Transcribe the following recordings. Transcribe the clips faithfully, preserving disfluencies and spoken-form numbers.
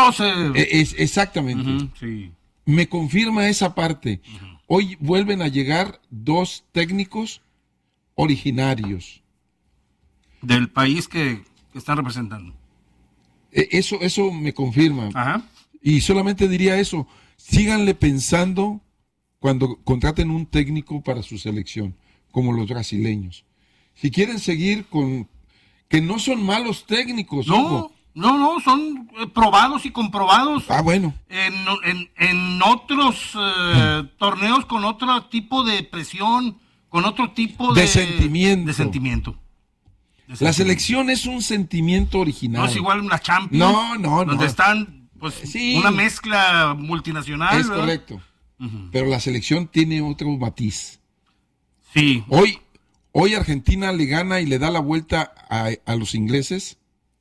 doce. Es, exactamente. Uh-huh, sí. Me confirma esa parte. Uh-huh. Hoy vuelven a llegar dos técnicos originarios. Del país que, que están representando. Eso, eso me confirma. Ajá. Y solamente diría eso. Síganle pensando cuando contraten un técnico para su selección, como los brasileños. Si quieren seguir con... que no son malos técnicos. No, ojo. no, no, son probados y comprobados. Ah, bueno. En, en, en otros eh, hmm. torneos con otro tipo de presión, con otro tipo de... De sentimiento. De sentimiento. La selección es un sentimiento original. No es igual una Champions. No, no, no. Donde están, pues, sí. una mezcla multinacional. Es ¿verdad? correcto. Uh-huh. Pero la selección tiene otro matiz. Sí. Hoy, hoy Argentina le gana y le da la vuelta a, a los ingleses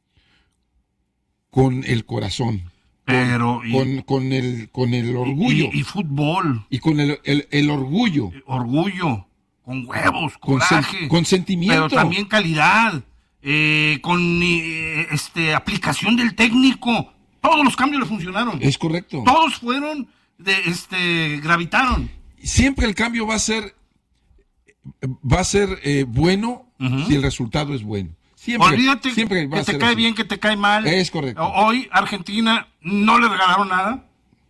con el corazón. Pero. Con, y, con, con, el, con el orgullo. Y, y fútbol. Y con el, el, el orgullo. El orgullo. Con huevos, con coraje, sen, con sentimiento, pero también calidad, eh, con eh, este aplicación del técnico. Todos los cambios le funcionaron. Es correcto. Todos fueron, de, este, gravitaron. Siempre el cambio va a ser, va a ser eh, bueno uh-huh. si el resultado es bueno. Siempre. Olvídate siempre va que a te ser cae así. bien, que te cae mal. Es correcto. Hoy Argentina no le regalaron nada.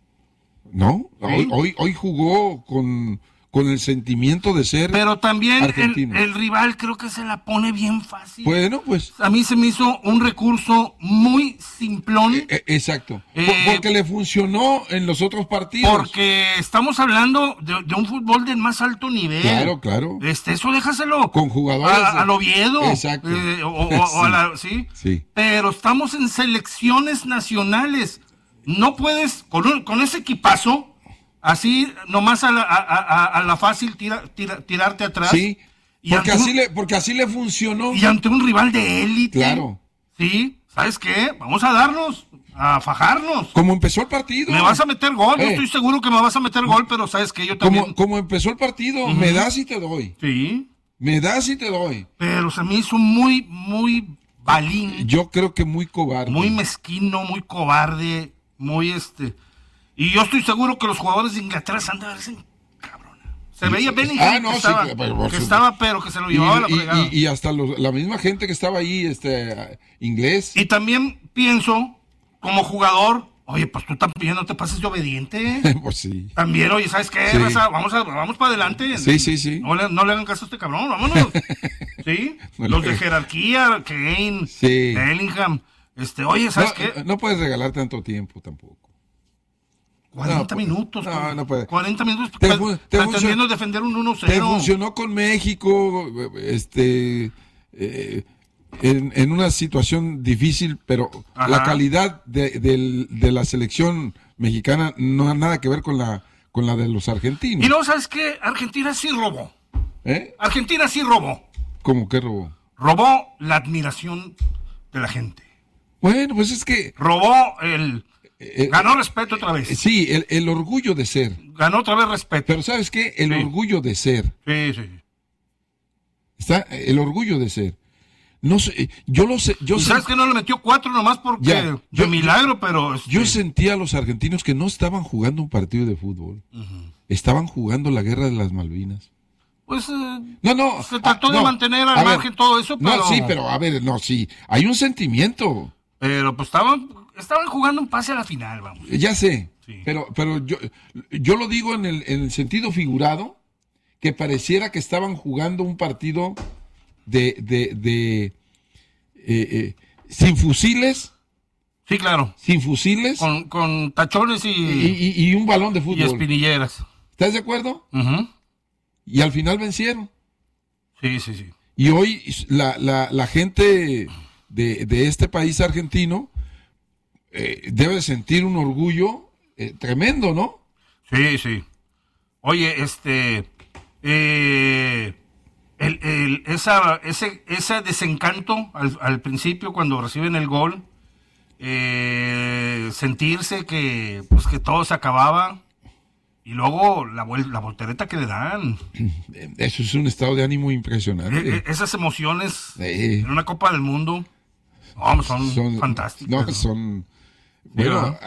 No, ¿sí? hoy, hoy, hoy jugó con con el sentimiento de ser pero también argentino. El, el rival creo que se la pone bien fácil. Bueno, pues a mí se me hizo un recurso muy simplón. Eh, eh, exacto. Eh, porque le funcionó en los otros partidos. Porque estamos hablando de, de un fútbol del más alto nivel. Claro, claro. Este, eso déjaselo. Con jugadores. A, al Oviedo. Exacto. Eh, o, o, sí. o a la, ¿sí? Sí. Pero estamos en selecciones nacionales. No puedes, con, un, con ese equipazo, así nomás a la, a, a, a la fácil tira, tira, tirarte atrás. Sí, porque así, un, le, porque así le funcionó. Y ante un rival de élite. Claro. Sí, ¿sabes qué? Vamos a darnos, a fajarnos. Como empezó el partido. Me vas a meter gol, eh. yo estoy seguro que me vas a meter gol, pero ¿sabes qué? Yo también. Como, como empezó el partido, uh-huh. me das y te doy. Sí. Me das y te doy. Pero se me hizo muy, muy balín. Yo creo que muy cobarde. Muy mezquino, muy cobarde, muy este... Y yo estoy seguro que los jugadores de Inglaterra se han de verse cabrona. Se veía Bellingham ah, no, que, estaba, sí, pero, que estaba, pero que se lo llevaba y, a la fregada. Y, y, y hasta los, la misma gente que estaba ahí, este, inglés. Y también pienso, como jugador, oye, pues tú también no te pases de obediente. Pues sí. También, oye, ¿sabes qué? Sí. Raza? Vamos, a, vamos para adelante. Sí, sí, sí. No le, no le hagan caso a este cabrón, vámonos. ¿Sí? No los le... de jerarquía, Kane, sí. Bellingham. Este, oye, ¿sabes no, qué? No puedes regalar tanto tiempo tampoco. cuarenta no, minutos. No, no puede. cuarenta minutos te, te pretendiendo defender un uno cero. Te funcionó con México, este, eh, en, en una situación difícil, pero Ajá. la calidad de, de, de la selección mexicana no ha nada que ver con la, con la de los argentinos. Y no, ¿sabes qué? Argentina sí robó. ¿Eh? Argentina sí robó. ¿Cómo que robó? Robó la admiración de la gente. Bueno, pues es que... Robó el... Eh, ganó respeto otra vez. Sí, el, el orgullo de ser. Ganó otra vez respeto. Pero ¿sabes qué? El sí. orgullo de ser. Sí, sí. Está el orgullo de ser. No sé, yo lo sé. Yo ¿Y sabes que no le metió cuatro nomás porque ya, de yo, milagro, pero... Este... Yo sentía a los argentinos que no estaban jugando un partido de fútbol. Uh-huh. Estaban jugando la guerra de las Malvinas. Pues... Eh, no, no. Se trató ah, de no, mantener al margen ver, todo eso, pero... No, sí, pero a ver, no, sí. Hay un sentimiento. Pero pues estaban... Estaban jugando un pase a la final, vamos. Ya sé, sí. pero pero yo, yo lo digo en el, en el sentido figurado, que pareciera que estaban jugando un partido de, de, de eh, eh, sin fusiles. Sí, claro. Sin fusiles. Con, con tachones y, y, y, y un balón de fútbol. Y espinilleras. ¿Estás de acuerdo? Uh-huh. Y al final vencieron. Sí, sí, sí. Y hoy la, la, la gente de, de este país argentino Eh, debe sentir un orgullo eh, tremendo, ¿no? Sí, sí. Oye, este, eh, el, el, esa, ese, ese desencanto al, al principio cuando reciben el gol, eh, sentirse que, pues que todo se acababa y luego la, la voltereta que le dan. Eso es un estado de ánimo impresionante. Eh, esas emociones eh. en una Copa del Mundo, oh, son, son fantásticas. No, son... Bueno,